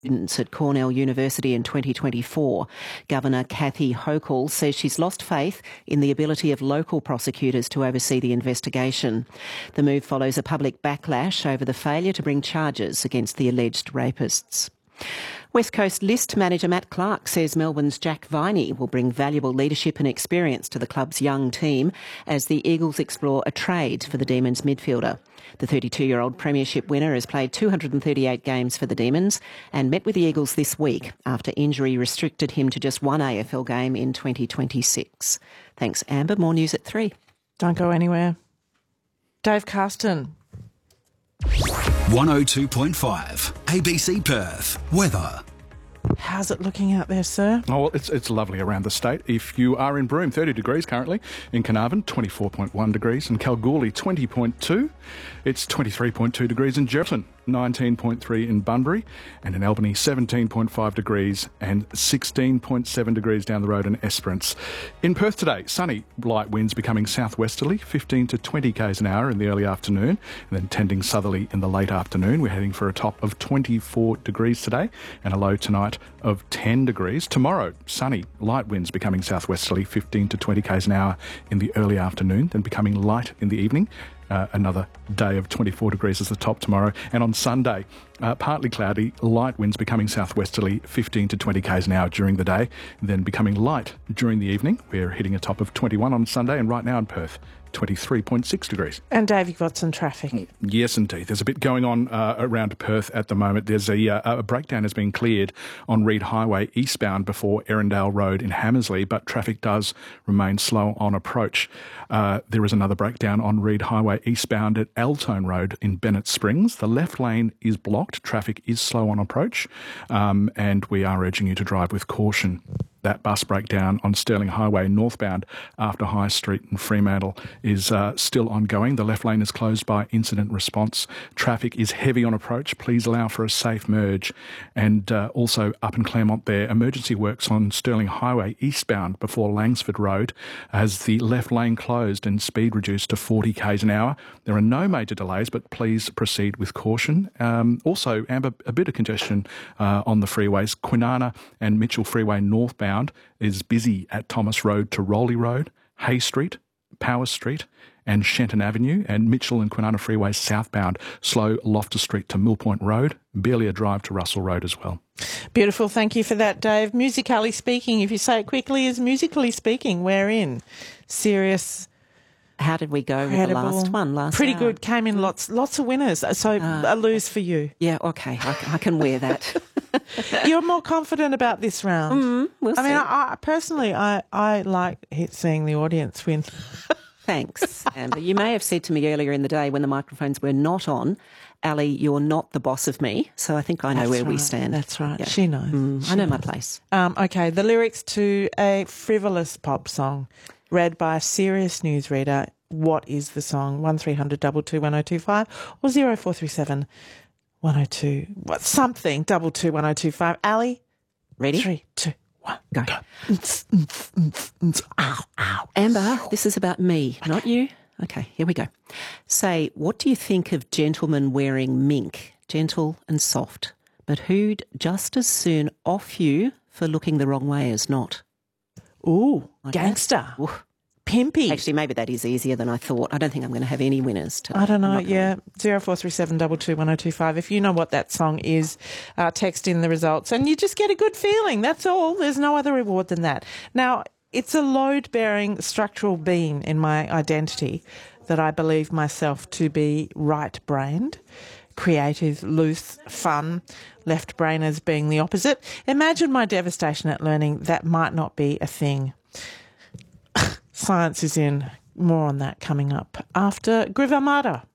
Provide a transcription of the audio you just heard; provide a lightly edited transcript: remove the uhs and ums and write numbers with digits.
students at Cornell University in 2024. Governor Kathy Hochul says she's lost faith in the ability of local prosecutors to oversee the investigation. The move follows a public backlash over the failure to bring charges against the alleged rapists. West Coast List manager Matt Clark says Melbourne's Jack Viney will bring valuable leadership and experience to the club's young team as the Eagles explore a trade for the Demons midfielder. The 32-year-old premiership winner has played 238 games for the Demons and met with the Eagles this week after injury restricted him to just one AFL game in 2026. Thanks, Amber. More news at 3. Don't go anywhere. Dave Carston. 102.5 ABC Perth. Weather. How's it looking out there, sir? Oh, well, it's lovely around the state. If you are in Broome, 30 degrees currently. In Carnarvon, 24.1 degrees. In Kalgoorlie, 20.2. It's 23.2 degrees in Geraldton, 19.3 in Bunbury. And in Albany, 17.5 degrees and 16.7 degrees down the road in Esperance. In Perth today, sunny, light winds becoming southwesterly, 15 to 20 k's an hour in the early afternoon, and then tending southerly in the late afternoon. We're heading for a top of 24 degrees today and a low tonight of 10 degrees. Tomorrow, sunny, light winds becoming southwesterly, 15 to 20 k's an hour in the early afternoon, then becoming light in the evening. Another day of 24 degrees as the top tomorrow. And on Sunday, partly cloudy, light winds becoming southwesterly, 15 to 20 k's an hour during the day, then becoming light during the evening. We're hitting a top of 21 on Sunday, and right now in Perth, 23.6 degrees. And Dave, you've got some traffic. Yes, indeed. There's a bit going on around Perth at the moment. There's a breakdown has been cleared on Reid Highway eastbound before Erindale Road in Hammersley, but traffic does remain slow on approach. There is another breakdown on Reid Highway eastbound at Altone Road in Bennett Springs. The left lane is blocked. Traffic is slow on approach, and we are urging you to drive with caution. That bus breakdown on Stirling Highway northbound after High Street in Fremantle is still ongoing. The left lane is closed by incident response. Traffic is heavy on approach. Please allow for a safe merge. And also up in Claremont there, emergency works on Stirling Highway eastbound before Langsford Road as the left lane closed and speed reduced to 40 k's an hour. There are no major delays, but please proceed with caution. Also, Amber, a bit of congestion on the freeways. Kwinana and Mitchell Freeway northbound is busy at Thomas Road to Rowley Road, Hay Street, Powers Street and Shenton Avenue, and Mitchell and Kwinana Freeways southbound, slow Loftus Street to Millpoint Road, barely a drive to Russell Road as well. Beautiful, thank you for that, Dave. Musically speaking, if you say it quickly, is musically speaking, we're in. Serious. How did we go with the last one? Pretty good, came in lots of winners, so a lose for you. Yeah, okay, I can wear that. You're more confident about this round. We'll see. I mean, I personally like seeing the audience win. Thanks, Amber. You may have said to me earlier in the day when the microphones were not on, Ali, you're not the boss of me, so I think I know where we stand. That's right. Yeah. She knows. I know my place. Okay, the lyrics to a frivolous pop song read by a serious newsreader. What is the song? 1300 22 1025 or 0437 102 something 22 1025. Ali, ready? 3, 2, 1, go. Ow, ow. Amber, this is about me, not you. Okay, here we go. Say, what do you think of gentlemen wearing mink? Gentle and soft, but who'd just as soon off you for looking the wrong way as not? Ooh, Like gangster. Ooh. Pimpy. Actually, maybe that is easier than I thought. I don't think I'm going to have any winners today. I don't know, yeah. 0437 22 1025. If you know what that song is, text in the results and you just get a good feeling. That's all. There's no other reward than that. Now, it's a load-bearing structural beam in my identity that I believe myself to be right-brained, creative, loose, fun, left-brainers being the opposite. Imagine my devastation at learning that might not be a thing. Science is in. More on that coming up after Groove Armada.